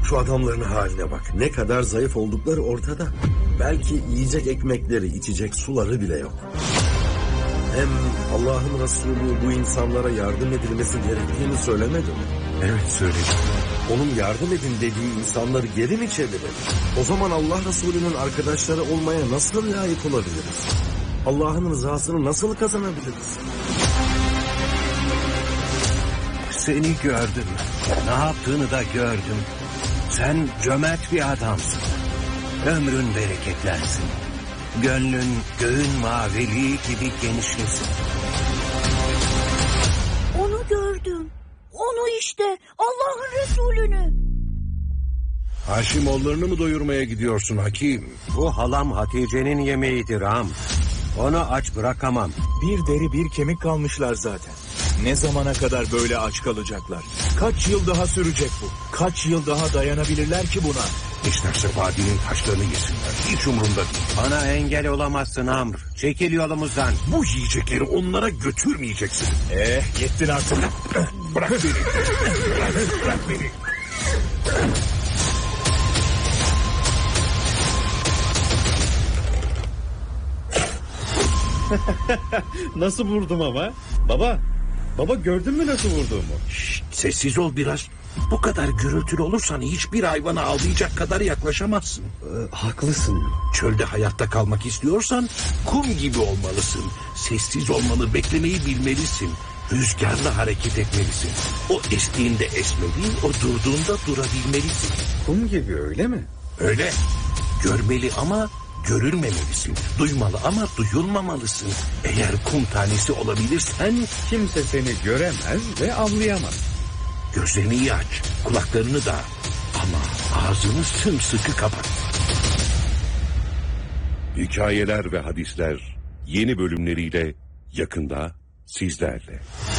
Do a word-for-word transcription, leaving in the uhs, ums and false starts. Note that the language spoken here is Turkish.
Şu adamların haline bak. Ne kadar zayıf oldukları ortada. Belki yiyecek ekmekleri, içecek suları bile yok. Hem Allah'ın Resulü bu insanlara yardım edilmesi gerektiğini söylemedi mi? Evet, söyledi. Onun yardım edin dediği insanları geri mi çevirir? O zaman Allah Resulü'nün arkadaşları olmaya nasıl layık olabiliriz? Allah'ın rızasını nasıl kazanabiliriz? Seni gördüm. Ne yaptığını da gördüm. Sen cömert bir adamsın. Ömrün bereketlensin. Gönlün göğün maviliği gibi genişlesin. Onu gördüm. Onu işte. Allah'ın Resulünü. Haşimoğullarını mı doyurmaya gidiyorsun Hakim? Bu halam Hatice'nin yemeğidir ağam. Onu aç bırakamam. Bir deri bir kemik kalmışlar zaten. Ne zamana kadar böyle aç kalacaklar? Kaç yıl daha sürecek bu? Kaç yıl daha dayanabilirler ki buna? İsterse vadinin taşlarını yesinler. Hiç umurumda değil. Bana engel olamazsın Amr. Çekil yolumuzdan. Bu yiyecekleri onlara götürmeyeceksin. Eh, yettin artık. Bırak beni. Bırak, bırak beni. Nasıl vurdum ama? Baba, baba gördün mü nasıl vurduğumu? Şşt, sessiz ol biraz. Bu kadar gürültülü olursan hiçbir hayvana avlayacak kadar yaklaşamazsın. Ee, haklısın. Çölde hayatta kalmak istiyorsan kum gibi olmalısın. Sessiz olmalı, beklemeyi bilmelisin. Rüzgarla hareket etmelisin. O estiğinde esmeli, o durduğunda durabilmelisin. Kum gibi öyle mi? Öyle. Görmeli ama görülmemelisin. Duymalı ama duyulmamalısın. Eğer kum tanesi olabilirsen... Kimse seni göremez ve avlayamaz. Gözlerini iyi aç, kulaklarını da, ama ağzını sımsıkı kapat. Hikayeler ve hadisler yeni bölümleriyle yakında sizlerle.